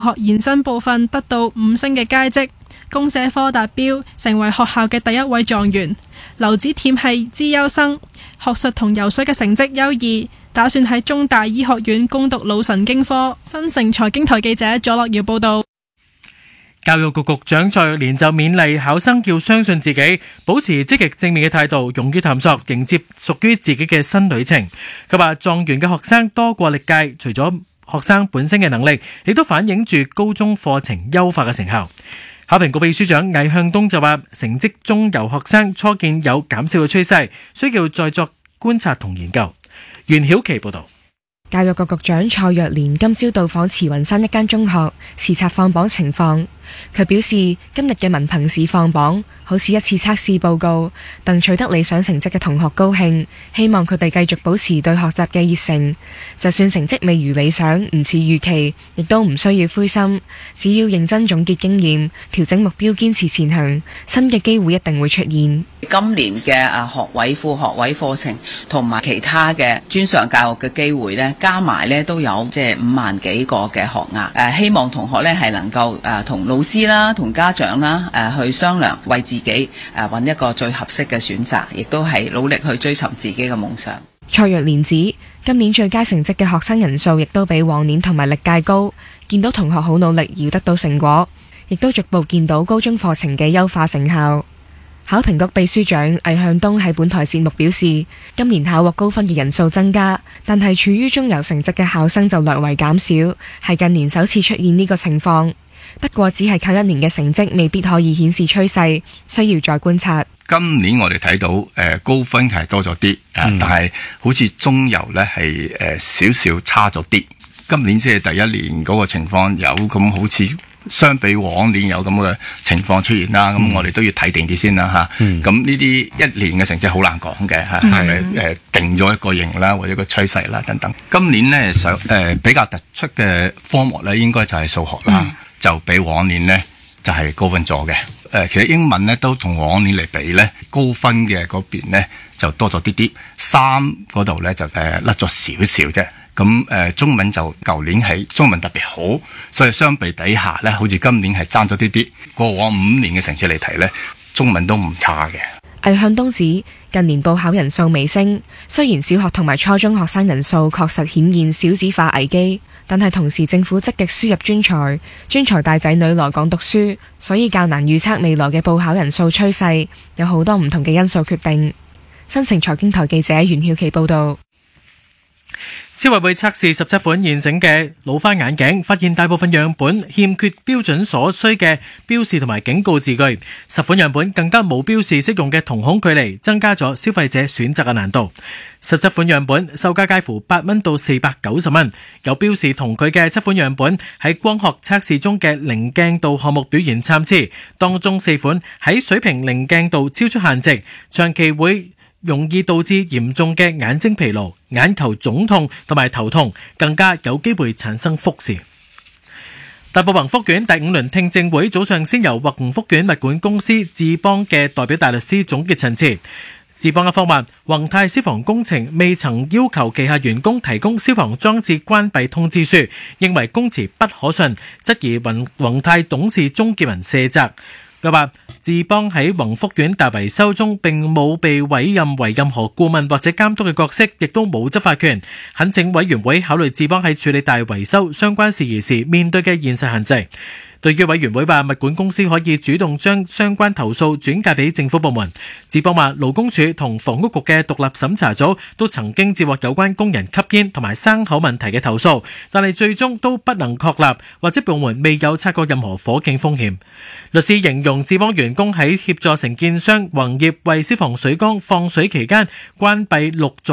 學延伸部分得到5星嘅佳績，公社科達標，成為學校嘅第一位狀元。劉子恬係資優生，學術同游水嘅成績優異，打算喺中大醫學院攻讀腦神經科。新城財經台記者左樂瑤報道。 教育局局長蔡若蓮就勉勵考生要相信自己，保持積極正面嘅態度，勇於探索，迎接屬於自己嘅新旅程。佢話狀元嘅學生多過歷屆，除咗學生本身嘅能力，亦都反映住高中課程優化嘅成效。考評局秘書長魏向東就話，成績中游學生初見有減少嘅趨勢，需要再作觀察同研究。袁曉琪報道。 教育局局長蔡若蓮今朝到訪慈雲山一間中學，視察放榜情況。佢表示，今日嘅文憑試放榜好似一次測試報告，戥取得理想成績嘅同學高興，希望佢哋繼續保持對學習嘅熱誠。就算成績未如理想，唔似預期，亦都唔需要灰心，只要認真總結經驗，調整目標，堅持前行，新嘅機會一定會出現。 今年嘅學位、副學位課程同埋其他嘅專上教育嘅機會呢，加埋呢都有5萬幾個嘅學額。希望同學呢係能夠同老師啦、同家長啦去商量，為自己揾一個最合適嘅選擇，亦都係努力去追尋自己嘅夢想。 蔡若蓮指，今年最佳成績嘅學生人數亦都比往年同埋歷屆高，見到同學好努力要得到成果，亦都逐步見到高中課程嘅優化成效。考評局秘書長魏向東喺本台節目表示，今年考獲高分嘅人數增加，但係處於中游成績嘅考生就略為減少，係近年首次出現呢個情況。不過只係靠一年嘅成績未必可以顯示趨勢，需要再觀察。 今年我哋睇到高分係多咗啲，但係好似中游呢係少少差咗啲。今年即係第一年嗰個情況有咁好似相比往年有咁嘅情況出現啦，咁我哋都要睇定啲先啦嚇。咁呢啲一年嘅成績好難講嘅嚇，係咪定咗一個型啦，或者一個趨勢啦等等。今年呢比較突出嘅科目呢，應該就係數學啦，就比往年呢就係高分咗嘅。其實英文呢都同往年嚟比呢，高分嘅嗰邊呢就多咗啲啲，3嗰度呢就甩咗少少啫。咁中文就舊年係中文特別好，所以相比底下呢，好似今年係爭咗啲啲。過往5年嘅成績嚟睇呢，中文都唔差嘅。 魏向東指，近年報考人數微升，雖然小學同埋初中學生人數確實顯現少子化危機，但係同時政府積極輸入專才帶仔女來港讀書，所以較難預測未來嘅報考人數趨勢，有好多唔同嘅因素決定。新城財經台記者袁曉琪報道。 消委會測試17款現成嘅老花眼鏡，發現大部分樣本欠缺標準所需嘅標示同埋警告字句，10款樣本更加冇標示適用嘅瞳孔距離，增加咗消費者選擇嘅難度。17款樣本售價介乎8蚊到490蚊，有標示同距嘅7款樣本喺光學測試中嘅零鏡度項目表現參差，當中4款喺水平零鏡度超出限值，長期會容易導致嚴重嘅眼睛疲勞、眼球腫痛同埋頭痛，更加有機會產生複視。大埔宏福苑第5輪聽證會早上先由宏福苑物管公司智邦嘅代表大律師總結陳詞。智邦一方話，宏泰消防工程未曾要求旗下員工提供消防裝置關閉通知書，認為供詞不可信，質疑宏泰董事鍾傑文卸責。佢話智邦喺宏福苑大維修中並冇被委任為任何顧問或者監督嘅角色，亦都冇執法權，懇請委員會考慮智邦喺處理大維修相關事宜時面對嘅現實限制。對於委員會話物管公司可以主動將相關投訴轉介俾政府部門，智邦話勞工處同房屋局嘅獨立審查組都曾經接獲有關工人吸煙同埋生口問題嘅投訴，但係最終都不能確立或者部門未有察覺任何火警風險。律師形容智邦員工喺協助承建商宏業為消防水缸放水期間關閉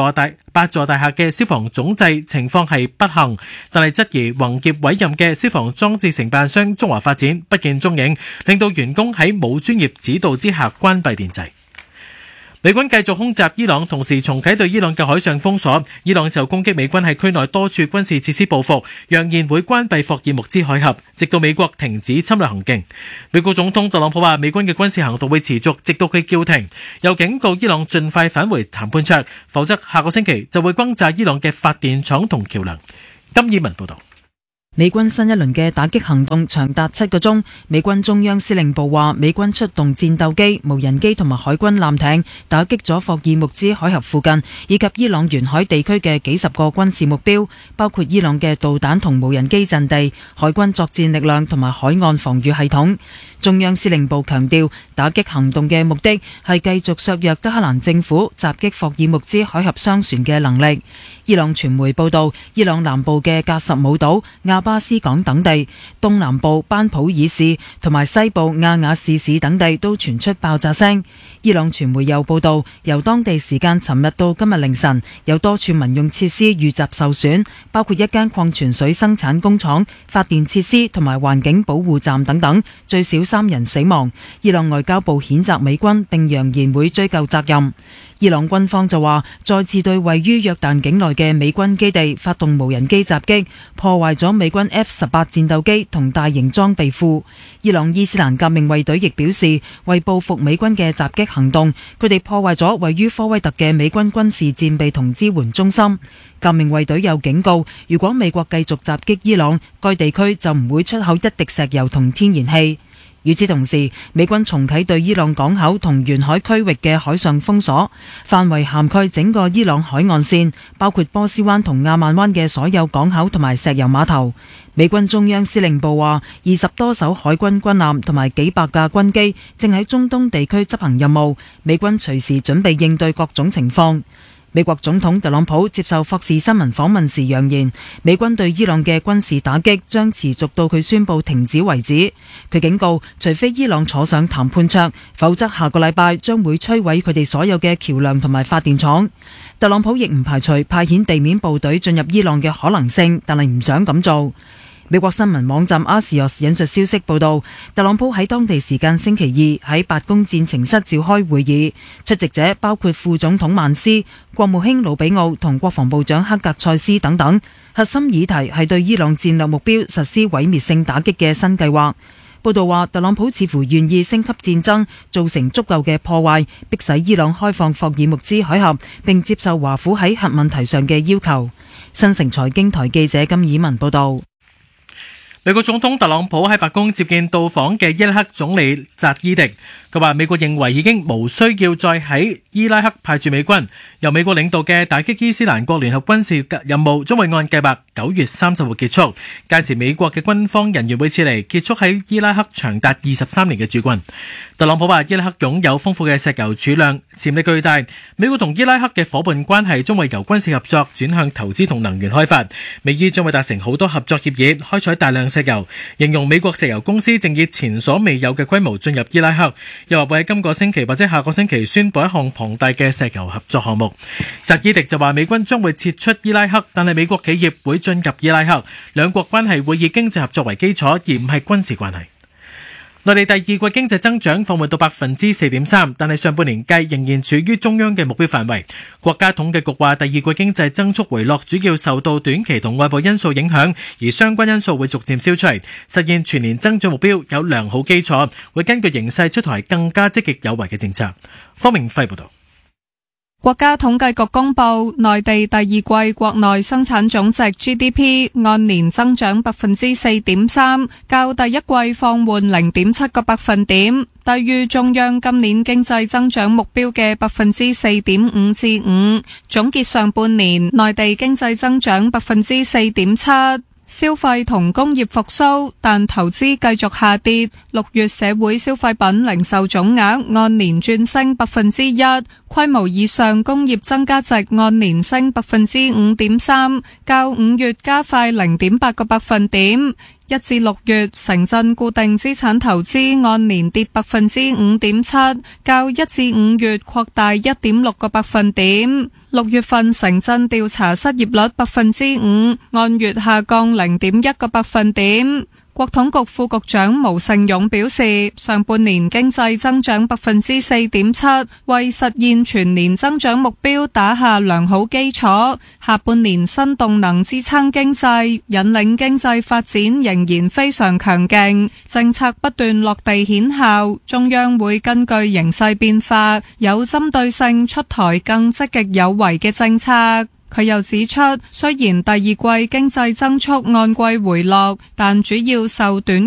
8座大廈嘅消防總掣情況係不幸，但係質疑宏業委任嘅消防裝置承辦商中華發展不見蹤影，令到員工喺冇專業指導之下關閉電掣。美軍繼續空襲伊朗，同時重啟對伊朗嘅海上封鎖。伊朗就攻擊美軍喺區內多處軍事設施報復，揚言會關閉霍爾木茲海峽，直到美國停止侵略行徑。美國總統特朗普話，美軍嘅軍事行動會持續，直到佢叫停，又警告伊朗盡快返回談判桌，否則下個星期就會轟炸伊朗嘅發電廠同橋樑。金以文報道。 美軍新一輪嘅打擊行動長達7個鐘，美軍中央司令部話，美軍出動戰鬥機、無人機同埋海軍艦艇，打擊咗霍爾木茲海峽附近以及伊朗沿海地區嘅幾十個軍事目標，包括伊朗嘅導彈同無人機陣地、海軍作戰力量同埋海岸防禦系統。中央司令部強調，打擊行動嘅目的係繼續削弱德黑蘭政府襲擊霍爾木茲海峽商船嘅能力。伊朗傳媒報道，伊朗南部嘅格什姆島、亞巴斯港等地、東南部班普爾市同埋西部亞雅士市等地都傳出爆炸聲。伊朗傳媒又報道，由當地時間尋日到今日凌晨，有多處民用設施遇襲受損，包括一間礦泉水生產工廠、發電設施同埋環境保護站等等，最少3人死亡。伊朗外交部譴責美軍並揚言會追究責任。伊朗軍方就話，再次對位於約旦境內嘅美軍基地發動無人機襲擊，破壞咗美軍 F-18 戰鬥機同大型裝備庫。伊朗伊斯蘭革命衛隊亦表示，為報復美軍嘅襲擊行動，佢哋破壞咗位於科威特嘅美軍軍事戰備同支援中心。革命衛隊又警告，如果美國繼續襲擊伊朗，該地區就唔會出口一滴石油同天然氣。與此同時，美軍重啟對伊朗港口同沿海區域嘅海上封鎖，範圍涵蓋整個伊朗海岸線，包括波斯灣同亞曼灣嘅所有港口同埋石油碼頭。美軍中央司令部話，20多艘海軍軍艦同埋幾百架軍機正喺中東地區執行任務，美軍隨時準備應對各種情況。美國總統特朗普接受霍士新聞訪問時揚言，美軍對伊朗嘅軍事打擊將持續到佢宣布停止為止。佢警告，除非伊朗坐上談判桌，否則下個禮拜將會摧毀佢哋所有嘅橋樑同埋發電廠。特朗普亦唔排除派遣地面部隊進入伊朗嘅可能性，但係唔想咁做。美國新聞網站 Axios 引述消息報道，特朗普喺當地時間星期二喺白宮戰情室召開會議，出席者包括副總統曼斯、國務卿魯比奧同國防部長克格塞斯等等。核心議題係對伊朗戰略目標實施毀滅性打擊嘅新計劃。報道話，特朗普似乎願意升級戰爭，造成足夠嘅破壞，迫使伊朗開放霍爾木茲海峽，並接受華府喺核問題上嘅要求。新城財經台記者金以文報道。 美國總統特朗普喺白宮接見到訪嘅伊拉克總理扎伊迪，佢話美國認為已經無需要再喺伊拉克派駐美軍，由美國領導嘅打擊伊斯蘭國聯合軍事任務將會按計劃9月30號結束，屆時美國嘅軍方人員會撤離，結束喺伊拉克長達23年嘅駐軍。特朗普話伊拉克擁有豐富嘅石油儲量，潛力巨大，美國同伊拉克嘅伙伴關係將會由軍事合作轉向投資同能源開發，美伊將會達成好多合作協議，開採大量石油，形容美國石油公司正以前所未有嘅規模進入伊拉克，又話會喺今個星期或者下個星期宣布一項龐大嘅石油合作項目。扎伊迪就話美軍將會撤出伊拉克，但係美國企業會進入伊拉克，兩國關係會以經濟合作為基礎，而唔係軍事關係。內地第二季經濟增長放緩到 4.3%， 但係上半年計仍然處於中央嘅目標範圍。國家統計局話第二季經濟增速回落，主要受到短期同外部因素影響，而相關因素會逐漸消除，實現全年增長目標有良好基礎，會根據形勢出台更加積極有為嘅政策。方明輝報道。 國家統計局公布，內地第二季國內生產總值 GDP 按年增長 4.3%， 較第一季放緩 0.7 個百分點，低於中央今年經濟增長目標嘅 4.5% 至 5%。總結上半年，內地經濟增長 4.7%。消費同工業復甦，但投資繼續下跌。6月社會消費品零售總額按年轉升 1%， 規模以上工業增加值按年升 5.3%， 較5月加快 0.8 個百分點。1至6月城鎮固定資產投資按年跌 5.7%， 較1至5月擴大 1.6 個百分點。6月份城鎮調查失業率 5%， 按月下降 0.1 個百分點。國統局副局長毛盛勇表示，上半年經濟增長 4.7%， 為實現全年增長目標打下良好基礎。下半年新動能支撐經濟，引領經濟發展仍然非常強勁，政策不斷落地顯效。中央會根據形勢變化，有針對性出台更積極有為嘅政策。 佢又指出，雖然第二季經濟增速按季回落，但主要受短